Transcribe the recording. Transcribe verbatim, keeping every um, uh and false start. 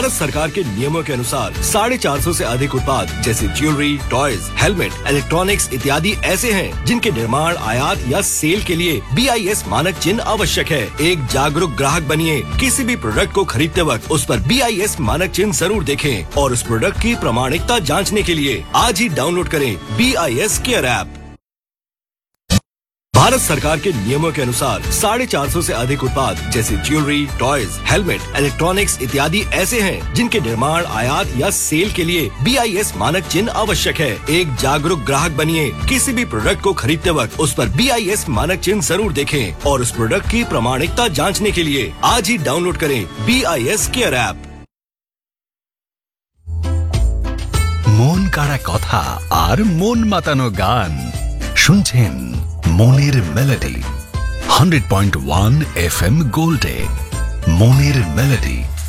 भारत सरकार के नियमों के अनुसार साढ़े चार सौ से अधिक उत्पाद जैसे ज्वेलरी, टॉयज, हेलमेट, इलेक्ट्रॉनिक्स इत्यादि ऐसे हैं जिनके निर्माण, आयात या सेल के लिए बी आई एस मानक चिन्ह आवश्यक है। एक जागरूक ग्राहक बनिए। किसी भी प्रोडक्ट को खरीदते वक्त उस पर बी आई एस मानक चिन्ह जरूर देखें और उस प्रोडक्ट की प्रामाणिकता जांचने के लिए आज ही डाउनलोड करें B I S care app. Bharat सरकार के नियमों के अनुसार साढ़े चार सौ से अधिक उत्पाद जैसे ज्वेलरी, टॉयज, हेलमेट, इलेक्ट्रॉनिक्स इत्यादि ऐसे हैं जिनके निर्माण, आयात या सेल के लिए बी आई एस मानक चिन्ह आवश्यक है। एक जागरूक ग्राहक बनिए। किसी भी प्रोडक्ट को खरीदते वक्त उस पर बी आई एस मानक चिन्ह जरूर देखें और उस प्रोडक्ट की प्रामाणिकता जांचने के लिए आज ही डाउनलोड करें B I S care app. মন কাড়া কথা আর মন মাতানো গান শুনছেন মনের melody hundred point one F M গোল্ডে। মনের মেলোডি।